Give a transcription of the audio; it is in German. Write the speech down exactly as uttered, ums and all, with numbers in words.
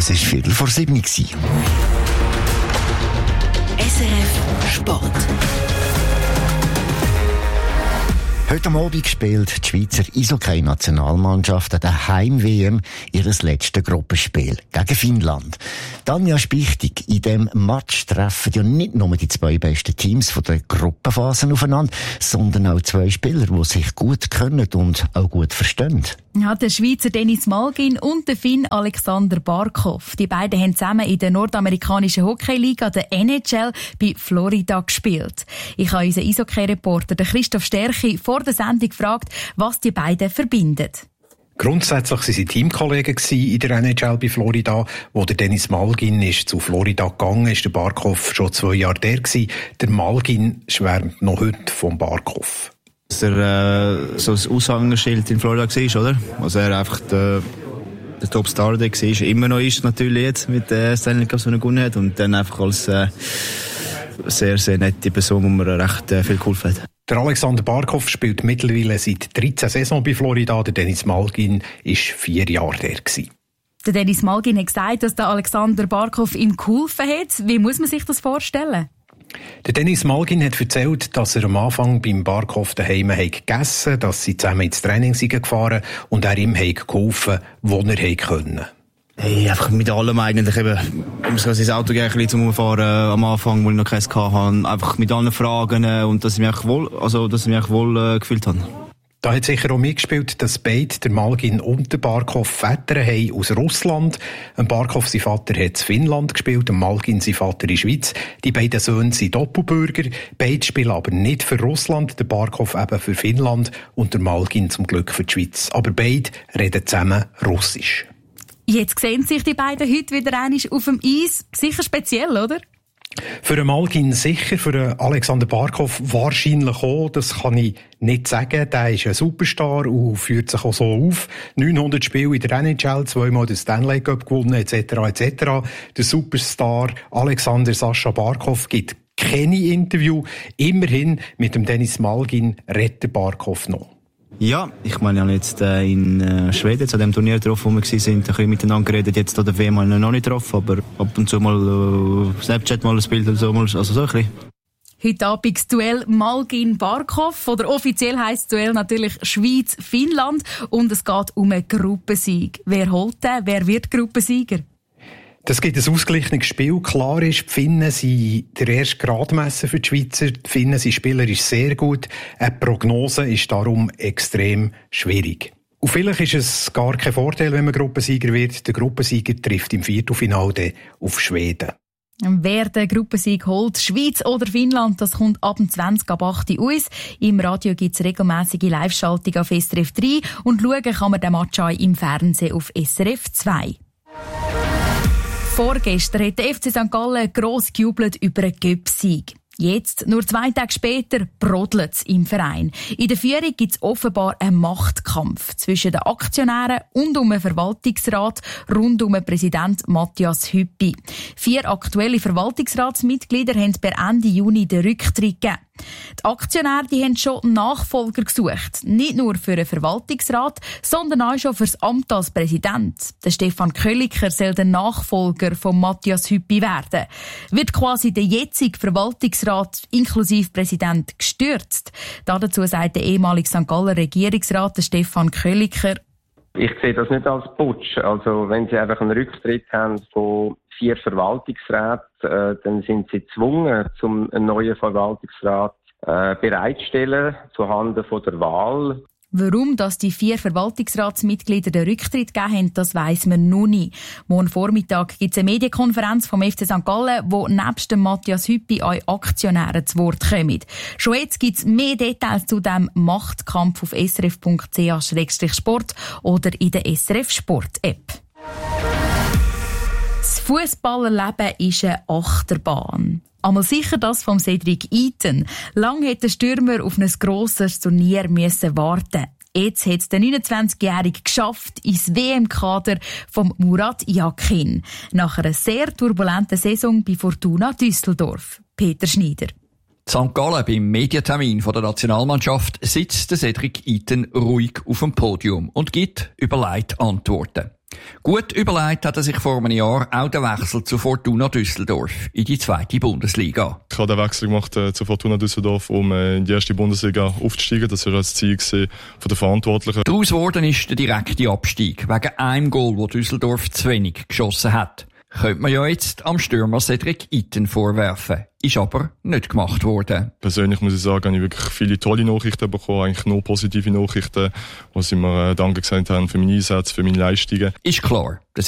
Es war Viertel vor sieben. S R F Sport. Heute Abend spielt die Schweizer Eishockey-Nationalmannschaft an der Heim-W M ihres letzten Gruppenspiel gegen Finnland. Tanja Spichtig, in diesem Match treffen ja nicht nur die zwei besten Teams von der Gruppenphasen aufeinander, sondern auch zwei Spieler, die sich gut können und auch gut verstehen. Ja, der Schweizer Dennis Malgin und der Finn Alexander Barkov. Die beiden haben zusammen in der nordamerikanischen Hockeyliga, der N H L, bei Florida gespielt. Ich habe unseren Eishockey-Reporter Christoph Stärchi vor der Sendung gefragt, was die beiden verbindet. Grundsätzlich waren sie Teamkollegen in der N H L bei Florida. Wo der Dennis Malgin ist zu Florida gegangen ist, der Barkov schon zwei Jahre der gewesen. Der Malgin schwärmt noch heute vom Barkov. Dass er äh, so ein Aushängeschild in Florida war, oder? Also er einfach der, der Topstar der war, immer noch ist natürlich jetzt mit der Stanley Cup, so gewonnen hat, und dann einfach als äh, sehr, sehr nette Person, wo mir recht äh, viel geholfen hat. Der Alexander Barkov spielt mittlerweile seit dreizehn Saison bei Florida. Der Dennis Malgin war vier Jahre der gewesen. Der Dennis Malgin hat gesagt, dass der Alexander Barkov ihm geholfen hat. Wie muss man sich das vorstellen? Der Dennis Malgin hat erzählt, dass er am Anfang beim Barkov daheim gegessen hat, dass sie zusammen ins Training gefahren und er ihm geholfen hat, wo er konnte. Hey, einfach mit allem eigentlich eben. Ich muss sein Auto gleich ein bisschen zum Umfahren äh, am Anfang, wo ich noch keins hatte. Einfach mit allen Fragen äh, und dass ich mich wohl, also, dass ich mich wohl äh, gefühlt habe. Da hat sicher auch mitgespielt, dass beide, der Malgin und der Barkov, Väter haben aus Russland. Ein Barkov, sein Vater, hat in Finnland gespielt, ein Malgin, sein Vater, in der Schweiz. Die beiden Söhne sind Doppelbürger. Beide spielen aber nicht für Russland, der Barkov eben für Finnland und der Malgin zum Glück für die Schweiz. Aber beide reden zusammen Russisch. Jetzt sehen sich die beiden heute wieder einmal auf dem Eis. Sicher speziell, oder? Für den Malgin sicher, für den Alexander Barkov wahrscheinlich auch. Das kann ich nicht sagen. Der ist ein Superstar und führt sich auch so auf. neunhundert Spiele in der N H L, zweimal den Stanley Cup gewonnen, et cetera et cetera. Der Superstar Alexander Sascha Barkov gibt keine Interview. Immerhin mit dem Dennis Malgin redet der Barkov noch. Ja, ich meine, ich habe jetzt äh, in äh, Schweden zu dem Turnier getroffen, wo wir waren, ein bisschen miteinander geredet. Jetzt an der W M noch nicht getroffen, aber ab und zu mal äh, Snapchat mal ein Bild oder so, mal, also so ein bisschen. Heute Abend das Duell Malgin-Barkov. Oder offiziell heisst das Duell natürlich Schweiz-Finnland. Und es geht um einen Gruppensieg. Wer holt den? Wer wird Gruppensieger? Das gibt ein ausgeglichenes Spiel. Klar ist, die Finnen sind der erste Gradmesser für die Schweizer. Die Finnen sind spielerisch sehr gut. Eine Prognose ist darum extrem schwierig. Und vielleicht ist es gar kein Vorteil, wenn man Gruppensieger wird. Der Gruppensieger trifft im Viertelfinale auf Schweden. Wer den Gruppensieg holt, Schweiz oder Finnland, das kommt ab dem zwanzig ab acht Uhr aus. Im Radio gibt es regelmässige Live-Schaltung auf S R F drei und schauen kann man den Match auch im Fernsehen auf S R F zwei. Vorgestern hat der F C Sankt Gallen gross gejubelt über einen Göpp-Sieg. Jetzt, nur zwei Tage später, brodelt es im Verein. In der Führung gibt es offenbar einen Machtkampf zwischen den Aktionären und um den Verwaltungsrat rund um den Präsident Matthias Hüppi. Vier aktuelle Verwaltungsratsmitglieder haben per Ende Juni den Rücktritt gegeben. Die Aktionäre die haben schon Nachfolger gesucht. Nicht nur für den Verwaltungsrat, sondern auch schon für das Amt als Präsident. Der Stefan Kölliker soll der Nachfolger von Matthias Hüppi werden. Wird quasi der jetzige Verwaltungsrat inklusive Präsident gestürzt? Dazu sagt der ehemalige Sankt Galler Regierungsrat Stefan Kölliker: Ich sehe das nicht als Putsch. Also wenn Sie einfach einen Rücktritt haben von vier Verwaltungsräten, äh, dann sind Sie gezwungen, zum einen neuen Verwaltungsrat äh, bereitzustellen, zuhanden von der Wahl. Warum dass die vier Verwaltungsratsmitglieder den Rücktritt gegeben haben, das weiss man noch nicht. Morgen Vormittag gibt es eine Medienkonferenz vom F C Sankt Gallen, wo nebst dem Matthias Hüppi auch Aktionäre zu Wort kommen. Schon jetzt gibt es mehr Details zu diesem Machtkampf auf s r f punkt c h slash sport oder in der S R F Sport App. Das Fußballerleben ist eine Achterbahn. Einmal sicher das von Cedric Iten. Lang hätte der Stürmer auf ein grosses Turnier müssen warten. Jetzt hat es der neunundzwanzigjährige geschafft ins W M-Kader von Murat Yakin. Nach einer sehr turbulenten Saison bei Fortuna Düsseldorf. Peter Schneider. Sankt Gallen beim Medientermin der Nationalmannschaft sitzt der Cedric Iten ruhig auf dem Podium und gibt überlegt Antworten. Gut überlegt hat er sich vor einem Jahr auch den Wechsel zu Fortuna Düsseldorf in die zweite Bundesliga. Ich habe den Wechsel gemacht äh, zu Fortuna Düsseldorf, um äh, in die erste Bundesliga aufzusteigen. Das war das Ziel von den Verantwortlichen. Daraus geworden ist der direkte Abstieg wegen einem Goal, das Düsseldorf zu wenig geschossen hat. Könnte man ja jetzt am Stürmer Cedric Iten vorwerfen. Ist aber nicht gemacht worden. Persönlich muss ich sagen, habe ich wirklich viele tolle Nachrichten bekommen, eigentlich nur positive Nachrichten, wo sie mir äh, Danke gesagt haben für meine Einsätze, für meine Leistungen. Ist klar.